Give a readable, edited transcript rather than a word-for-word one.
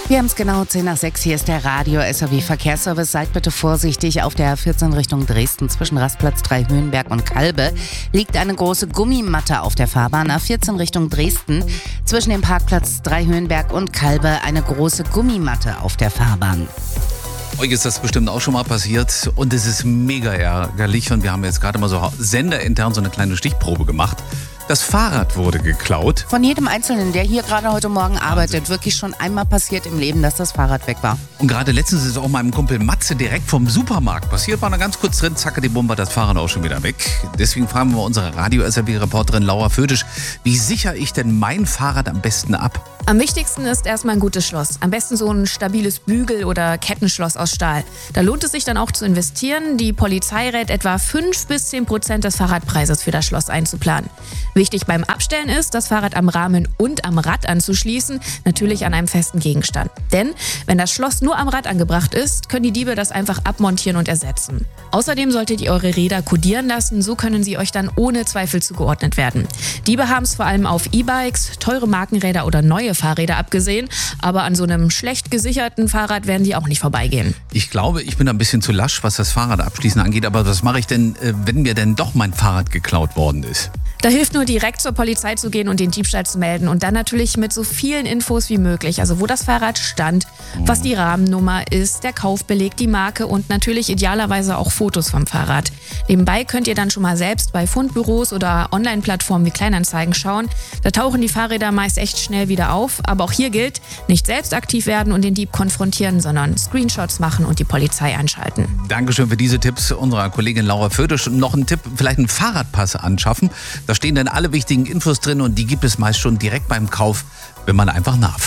Wir haben es genau 10 nach 6. Hier ist der Radio-SAW-Verkehrsservice. Seid bitte vorsichtig. Auf der A14 Richtung Dresden zwischen Rastplatz 3 Höhenberg und Kalbe liegt eine große Gummimatte auf der Fahrbahn. A14 Richtung Dresden zwischen dem Parkplatz 3 Höhenberg und Kalbe eine große Gummimatte auf der Fahrbahn. Euch ist das bestimmt auch schon mal passiert und es ist mega ärgerlich und wir haben jetzt gerade mal so senderintern so eine kleine Stichprobe gemacht. Das Fahrrad wurde geklaut. Von jedem Einzelnen, der hier gerade heute Morgen arbeitet, wirklich schon einmal passiert im Leben, dass das Fahrrad weg war. Und gerade letztens ist auch meinem Kumpel Matze direkt vom Supermarkt passiert. War da ganz kurz drin, zacke die Bombe, das Fahrrad auch schon wieder weg. Deswegen fragen wir unsere Radio-SAW-Reporterin Laura Födisch, wie sichere ich denn mein Fahrrad am besten ab? Am wichtigsten ist erstmal ein gutes Schloss. Am besten so ein stabiles Bügel- oder Kettenschloss aus Stahl. Da lohnt es sich dann auch zu investieren. Die Polizei rät etwa 5-10% des Fahrradpreises für das Schloss einzuplanen. Wichtig beim Abstellen ist, das Fahrrad am Rahmen und am Rad anzuschließen, natürlich an einem festen Gegenstand. Denn wenn das Schloss nur am Rad angebracht ist, können die Diebe das einfach abmontieren und ersetzen. Außerdem solltet ihr eure Räder kodieren lassen, so können sie euch dann ohne Zweifel zugeordnet werden. Diebe haben es vor allem auf E-Bikes, teure Markenräder oder neue Fahrräder abgesehen, aber an so einem schlecht gesicherten Fahrrad werden die auch nicht vorbeigehen. Ich glaube, ich bin ein bisschen zu lasch, was das Fahrrad abschließen angeht, aber was mache ich denn, wenn mir denn doch mein Fahrrad geklaut worden ist? Da hilft nur direkt zur Polizei zu gehen und den Diebstahl zu melden und dann natürlich mit so vielen Infos wie möglich. Also wo das Fahrrad stand, was die Rahmennummer ist, der Kaufbeleg, die Marke und natürlich idealerweise auch Fotos vom Fahrrad. Nebenbei könnt ihr dann schon mal selbst bei Fundbüros oder Online-Plattformen wie Kleinanzeigen schauen. Da tauchen die Fahrräder meist echt schnell wieder auf. Aber auch hier gilt, nicht selbst aktiv werden und den Dieb konfrontieren, sondern Screenshots machen und die Polizei einschalten. Dankeschön für diese Tipps unserer Kollegin Laura Födisch. Noch ein Tipp, vielleicht einen Fahrradpass anschaffen. Da stehen dann alle wichtigen Infos drin und die gibt es meist schon direkt beim Kauf, wenn man einfach nachfragt.